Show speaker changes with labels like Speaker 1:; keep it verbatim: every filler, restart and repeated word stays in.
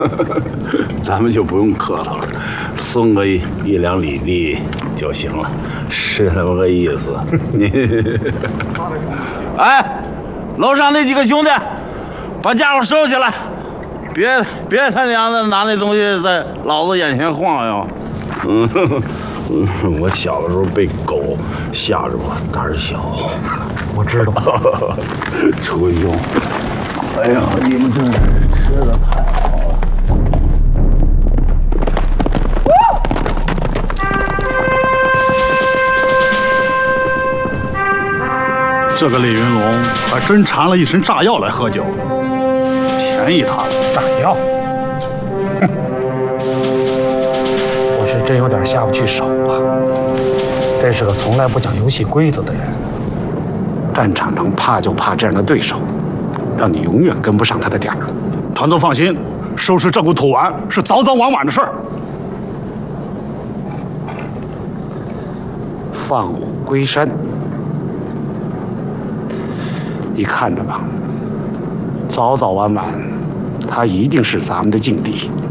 Speaker 1: 咱们就不用客套了，送个一一两里地就行了，是那么个意思。哎，楼上那几个兄弟，把家伙收起来，别别他娘的拿那东西在老子眼前晃悠。嗯，我小的时候被狗吓着过，胆儿小。
Speaker 2: 我知道。
Speaker 1: 楚贵兄，哎呀，你们真是吃的太好了。
Speaker 2: 这个李云龙还真缠了一身炸药来喝酒，便宜他了。
Speaker 3: 炸药？哼，我是真有点下不去手啊。这是个从来不讲游戏规则的人，战场上怕就怕这样的对手，让你永远跟不上他的点儿。
Speaker 2: 团总放心，收拾这股土丸是早早晚晚的事儿。
Speaker 3: 放虎归山。你看着吧，早早晚晚，他一定是咱们的劲敌。